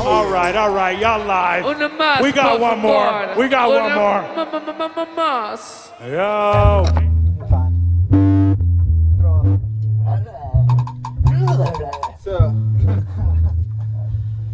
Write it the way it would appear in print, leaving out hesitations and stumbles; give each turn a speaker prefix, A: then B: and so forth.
A: All right, y'all live.
B: Una más,
A: We got
B: por
A: one more.
B: favor.
A: We got one more.
B: Más.
A: Yo.